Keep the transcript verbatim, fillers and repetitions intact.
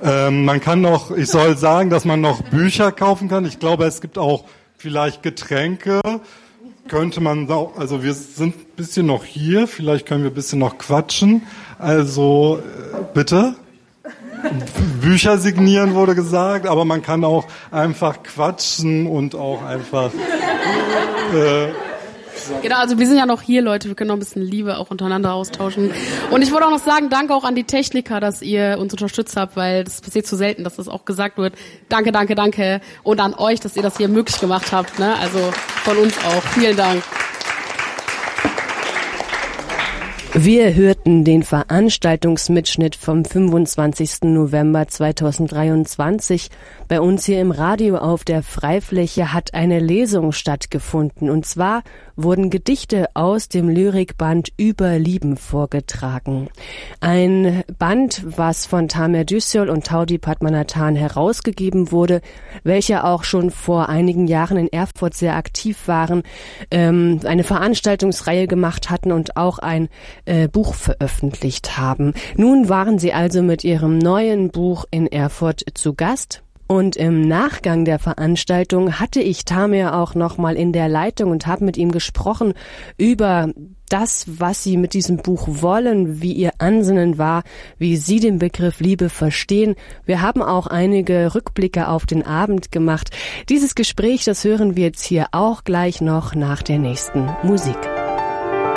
Ähm, man kann noch, ich soll sagen, dass man noch Bücher kaufen kann. Ich glaube, es gibt auch vielleicht Getränke. Könnte man auch, also wir sind ein bisschen noch hier, vielleicht können wir ein bisschen noch quatschen. Also äh, bitte. Bücher signieren wurde gesagt, aber man kann auch einfach quatschen und auch einfach äh, Genau, also wir sind ja noch hier, Leute, wir können noch ein bisschen Liebe auch untereinander austauschen. Und ich wollte auch noch sagen, danke auch an die Techniker, dass ihr uns unterstützt habt, weil das passiert zu selten, dass das auch gesagt wird. Danke, danke, danke. Und an euch, dass ihr das hier möglich gemacht habt, ne? Also von uns auch. Vielen Dank. Wir hörten den Veranstaltungsmitschnitt vom fünfundzwanzigsten November zweitausenddreiundzwanzig. Bei uns hier im Radio auf der Freifläche hat eine Lesung stattgefunden. Und zwar wurden Gedichte aus dem Lyrikband Über Lieben vorgetragen. Ein Band, was von Tamer Düssel und Taudi Padmanathan herausgegeben wurde, welche auch schon vor einigen Jahren in Erfurt sehr aktiv waren, ähm, eine Veranstaltungsreihe gemacht hatten und auch ein äh, Buch veröffentlicht haben. Nun waren sie also mit ihrem neuen Buch in Erfurt zu Gast. Und im Nachgang der Veranstaltung hatte ich Tamer auch nochmal in der Leitung und habe mit ihm gesprochen über das, was sie mit diesem Buch wollen, wie ihr Ansinnen war, wie sie den Begriff Liebe verstehen. Wir haben auch einige Rückblicke auf den Abend gemacht. Dieses Gespräch, das hören wir jetzt hier auch gleich noch nach der nächsten Musik.